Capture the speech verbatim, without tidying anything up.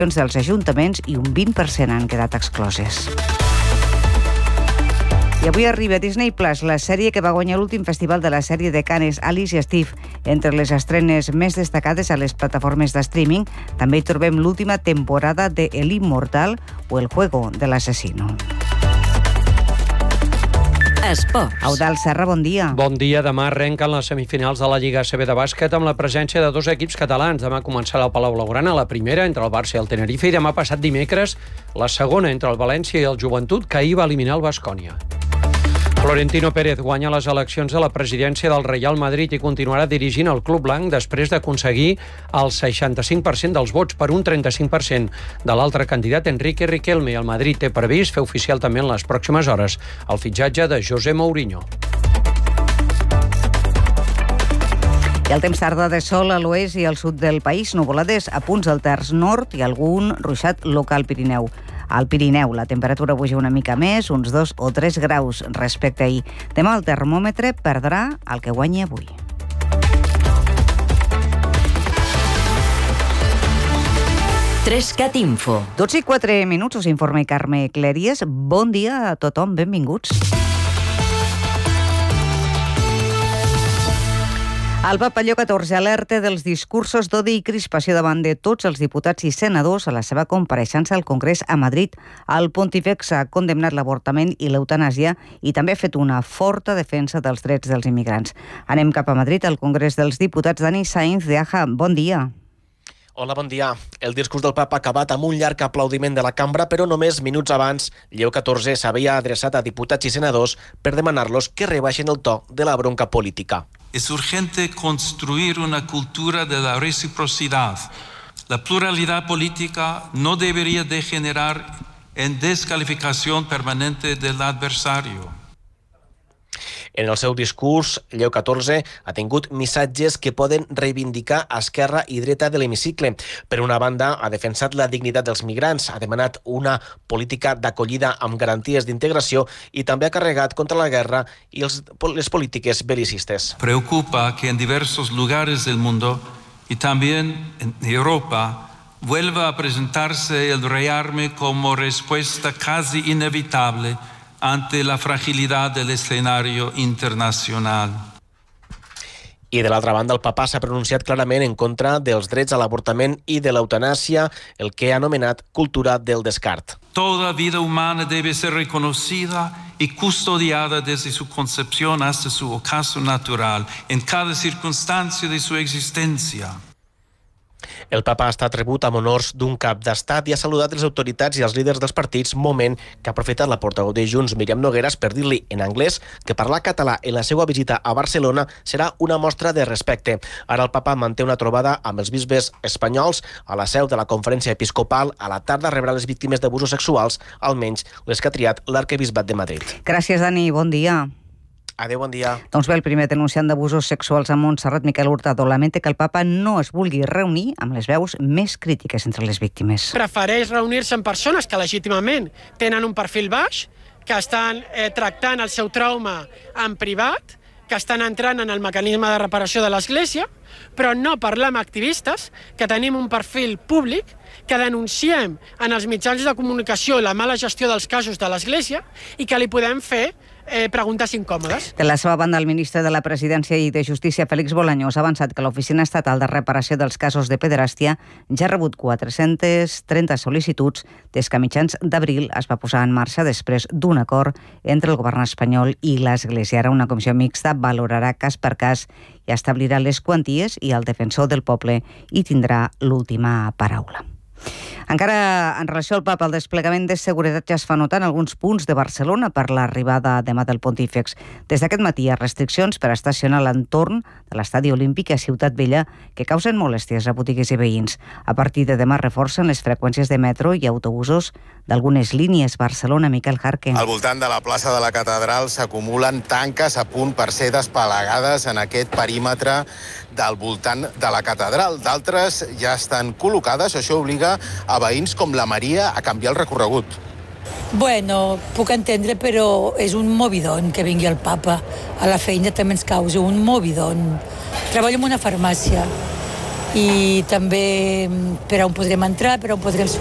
dels ajuntaments i un vint per cent han quedat excloses. I avui arriba a Disney Plus, la sèrie que va guanyar l'últim festival de la sèrie de Cannes, Alice i Steve. Entre les estrenes més destacades a les plataformes de streaming també hi trobem l'última temporada de El Inmortal o El Juego de l'Assassino. Esports. Eudald Serra, bon dia. Bon dia. Demà arrenquen les semifinals de la Lliga A C B de bàsquet amb la presència de dos equips catalans. Demà començarà al Palau Blaugrana la primera entre el Barça i el Tenerife i demà passat dimecres la segona entre el València i el Joventut, que ahir va eliminar el Baskonia. Florentino Pérez guanya les eleccions a la presidència del Real Madrid i continuarà dirigint el club blanc després d'aconseguir el seixanta-cinc per cent dels vots per un trenta-cinc per cent de l'altre candidat, Enrique Riquelme. El Madrid té previst fer oficial també en les pròximes hores el fitxatge de José Mourinho. I el temps tarda de sol a l'oest i al sud del país, nuvolades a punts del terç nord i algun ruixat local Pirineu. Al Pirineu la temperatura puja una mica més, uns dos o tres graus respecte a ahir. Demà el termòmetre perdrà el que guanyi avui. Trescat Info. dotze i quatre minuts, us informa Carme Cleries. Bon dia a tothom, benvinguts. El Papa Lleó catorze alerta dels discursos d'odi i crispació davant de tots els diputats i senadors a la seva compareixença al Congrés a Madrid. El pontífex ha condemnat l'avortament i l'eutanàsia i també ha fet una forta defensa dels drets dels immigrants. Anem cap a Madrid, al Congrés dels Diputats. Dani Sainz de Aja, bon dia. Hola, bon dia. El discurs del papa ha acabat amb un llarg aplaudiment de la cambra, però només minuts abans, Lleó catorze s'havia adreçat a diputats i senadors per demanar-los que rebaixen el to de la bronca política. Es urgente construir una cultura de la reciprocidad. La pluralidad política no debería degenerar en descalificación permanente del adversario. En el seu discurs, Lleó catorze ha tingut missatges que poden reivindicar esquerra i dreta de l'hemicicle. Per una banda, ha defensat la dignitat dels migrants, ha demanat una política d'acollida amb garanties d'integració i també ha carregat contra la guerra i els, les polítiques belicistes. Preocupa que en diversos lugares del mundo y también en Europa vuelva a presentarse el rearme como respuesta casi inevitable ante la fragilidad del escenario internacional. I de l'altra banda, el papa s'ha pronunciat clarament en contra dels drets a l'avortament i de l'eutanàsia, el que ha anomenat cultura del descart. Toda vida humana debe ser reconocida y custodiada desde su concepción hasta su ocaso natural, en cada circunstancia de su existencia. El papa ha estat rebut amb honors d'un cap d'estat i ha saludat les autoritats i els líders dels partits, moment que ha aprofitat la portaveu de Junts, Míriam Nogueras, per dir-li en anglès que parlar català en la seva visita a Barcelona serà una mostra de respecte. Ara el papa manté una trobada amb els bisbes espanyols a la seu de la Conferència Episcopal. A la tarda rebrà les víctimes d'abusos sexuals, almenys les que ha triat l'Arquebisbat de Madrid. Gràcies, Dani. Bon dia. Adéu, bon dia. Doncs bé, el primer denunciant d'abusos sexuals a Montserrat, Miquel Hurtado, lamenta que el papa no es vulgui reunir amb les veus més crítiques entre les víctimes. Prefereix reunir-se amb persones que legítimament tenen un perfil baix, que estan eh, tractant el seu trauma en privat, que estan entrant en el mecanisme de reparació de l'Església, però no parlar amb activistes que tenim un perfil públic, que denunciem en els mitjans de comunicació la mala gestió dels casos de l'Església i que li podem fer Eh, preguntes incòmodes. De la seva banda, el ministre de la Presidència i de Justícia, Félix Bolaños, ha avançat que l'Oficina Estatal de Reparació dels Casos de Pederàstia ja ha rebut quatre-centes trenta sol·licituds des que a mitjans d'abril es va posar en marxa després d'un acord entre el govern espanyol i l'Església. Ara una comissió mixta valorarà cas per cas i establirà les quanties i el defensor del poble hi tindrà l'última paraula. Encara en relació al papa, el desplegament de seguretat ja es fa notar en alguns punts de Barcelona per l'arribada demà del pontífex. Des d'aquest matí hi ha restriccions per estacionar a l'entorn de l'estadi olímpic a Ciutat Vella que causen molèsties a botigues i veïns. A partir de demà reforcen les freqüències de metro i autobusos d'algunes línies. Barcelona, Miquel Jarque. Al voltant de la plaça de la Catedral s'acumulen tanques a punt per ser desplegades en aquest perímetre del voltant de la Catedral. D'altres ja estan col·locades. Això obliga a veïns com la Maria a canviar el recorregut. Bueno, puc entendre, però és un movidon que vingui el papa. A la feina també ens causa un movidon. Treballo en una farmàcia i també per on podrem entrar, per on podrem